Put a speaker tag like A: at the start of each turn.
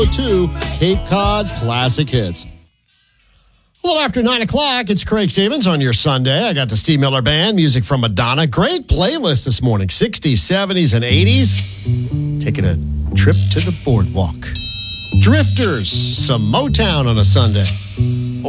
A: 2, Cape Cod's classic hits. A little after 9 o'clock, it's Craig Stevens on your Sunday. I got the Steve Miller Band, music from Madonna. Great playlist this morning, 60s, 70s, and 80s. Taking a trip to the boardwalk. Drifters, some Motown on a Sunday.